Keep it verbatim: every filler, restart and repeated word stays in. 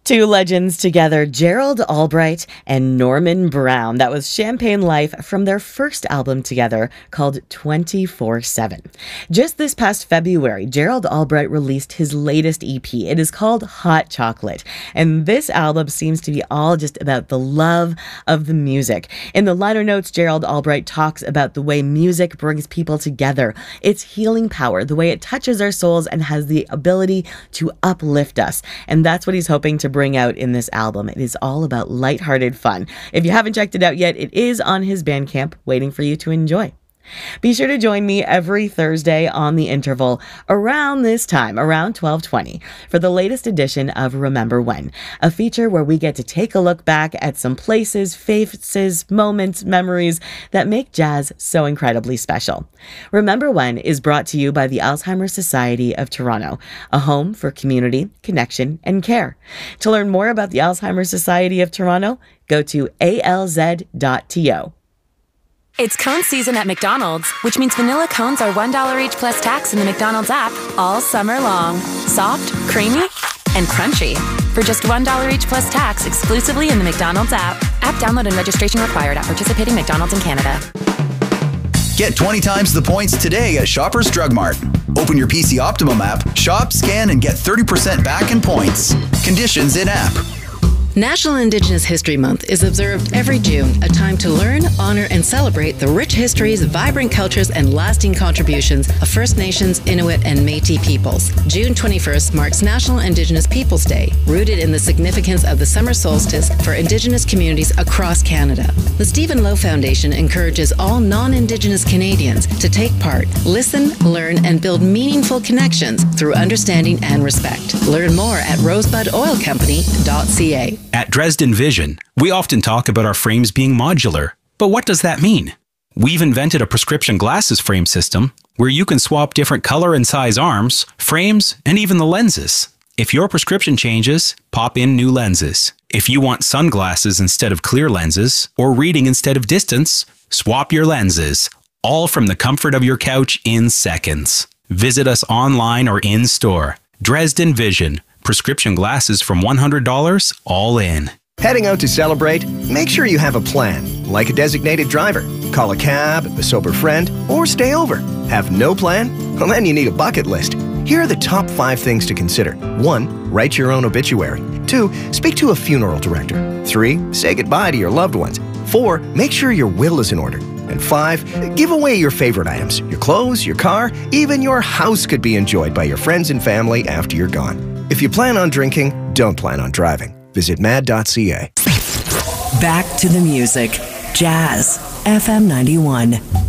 Two legends together, Gerald Albright and Norman Brown. That was Champagne Life from their first album together called twenty-four seven. Just this past February, Gerald Albright released his latest E P. It is called Hot Chocolate, and this album seems to be all just about the love of the music. In the liner notes, Gerald Albright talks about the way music brings people together, its healing power, the way it touches our souls and has the ability to uplift us. And that's what he's hoping to bring out in this album. It is all about lighthearted fun. If you haven't checked it out yet, it is on his Bandcamp, waiting for you to enjoy. Be sure to join me every Thursday on The Interval around this time, around twelve twenty, for the latest edition of Remember When, a feature where we get to take a look back at some places, faces, moments, memories that make jazz so incredibly special. Remember When is brought to you by the Alzheimer's Society of Toronto, a home for community, connection, and care. To learn more about the Alzheimer's Society of Toronto, go to A L Z dot T O. It's cone season at McDonald's, which means vanilla cones are one dollar each plus tax in the McDonald's app all summer long. Soft, creamy, and crunchy. For just one dollar each plus tax exclusively in the McDonald's app. App download and registration required at participating McDonald's in Canada. Get twenty times the points today at Shoppers Drug Mart. Open your P C Optimum app, shop, scan, and get thirty percent back in points. Conditions in app. National Indigenous History Month is observed every June, a time to learn, honor, and celebrate the rich histories, vibrant cultures, and lasting contributions of First Nations, Inuit, and Métis peoples. June twenty-first marks National Indigenous Peoples Day, rooted in the significance of the summer solstice for Indigenous communities across Canada. The Stephen Lowe Foundation encourages all non-Indigenous Canadians to take part, listen, learn, and build meaningful connections through understanding and respect. Learn more at rosebud oil company dot c a. At Dresden Vision, we often talk about our frames being modular. But what does that mean? We've invented a prescription glasses frame system where you can swap different color and size arms, frames, and even the lenses. If your prescription changes, pop in new lenses. If you want sunglasses instead of clear lenses, or reading instead of distance, swap your lenses. All from the comfort of your couch in seconds. Visit us online or in store. Dresden Vision. Prescription glasses from one hundred dollars, all in. Heading out to celebrate? Make sure you have a plan, like a designated driver. Call a cab, a sober friend, or stay over. Have no plan? Well, then you need a bucket list. Here are the top five things to consider. One, write your own obituary. Two, speak to a funeral director. Three, say goodbye to your loved ones. Four, make sure your will is in order. And five, give away your favorite items. Your clothes, your car, even your house could be enjoyed by your friends and family after you're gone. If you plan on drinking, don't plan on driving. Visit mad dot c a. Back to the music. Jazz F M ninety-one.